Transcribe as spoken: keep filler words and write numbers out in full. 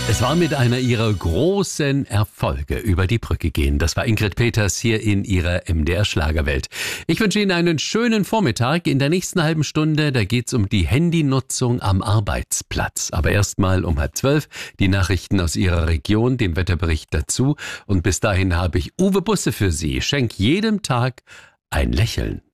Es war mit einer ihrer großen Erfolge über die Brücke gehen. Das war Ingrid Peters hier in ihrer M D R Schlagerwelt. Ich wünsche Ihnen einen schönen Vormittag. In der nächsten halben Stunde, da geht's um die Handynutzung am Arbeitsplatz. Aber erstmal um halb zwölf die Nachrichten aus Ihrer Region, den Wetterbericht dazu. Und bis dahin habe ich Uwe Busse für Sie. Schenk jedem Tag ein Lächeln.